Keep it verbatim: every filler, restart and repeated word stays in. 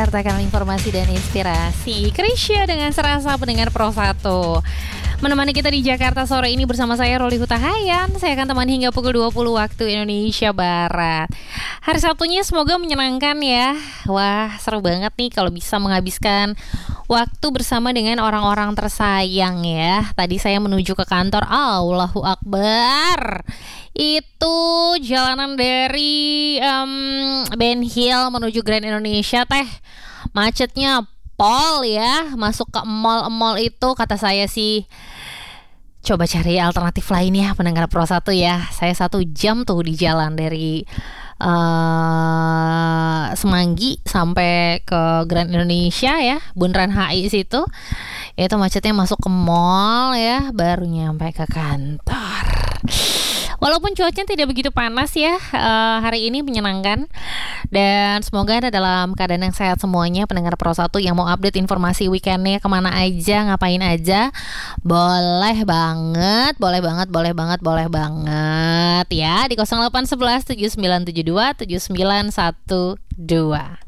mewartakan informasi dan inspirasi. Krisya dengan serasa pendengar Pro satu. Menemani kita di Jakarta sore ini bersama saya Roli Hutahayan. Saya akan temani hingga pukul dua puluh waktu Indonesia Barat. Hari Sabtunya semoga menyenangkan ya. Wah, seru banget nih kalau bisa menghabiskan waktu bersama dengan orang-orang tersayang ya. Tadi saya menuju ke kantor, Allahu Akbar. Itu jalanan dari um, Ben Hill menuju Grand Indonesia teh macetnya pol ya. Masuk ke mall-mall itu kata saya sih coba cari alternatif lain ya pendengar Pro satu ya. Saya satu jam tuh di jalan dari uh, Semanggi sampai ke Grand Indonesia ya, Bundaran H I situ. Itu macetnya masuk ke mall ya, baru nyampe ke kantor. Walaupun cuacanya tidak begitu panas ya, uh, hari ini menyenangkan. Dan semoga Anda dalam keadaan yang sehat semuanya, pendengar Pro satu yang mau update informasi weekendnya kemana aja, ngapain aja. Boleh banget, boleh banget, boleh banget, boleh banget ya. Di nol delapan satu satu tujuh sembilan tujuh dua tujuh sembilan satu dua.